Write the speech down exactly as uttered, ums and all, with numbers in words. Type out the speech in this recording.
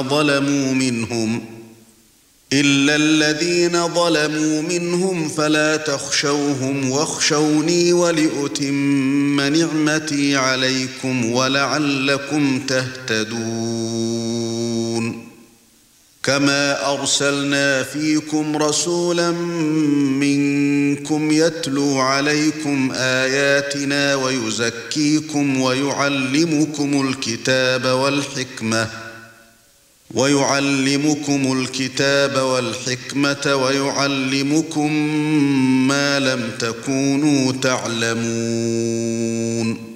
ظلموا منهم إلا الذين ظلموا منهم فلا تخشوهم واخشوني ولأتم نعمتي عليكم ولعلكم تهتدون كما أرسلنا فيكم رسولا منكم يتلو عليكم آياتنا ويزكيكم ويعلمكم الكتاب والحكمة ويعلمكم الكتاب والحكمة ويعلمكم ما لم تكونوا تعلمون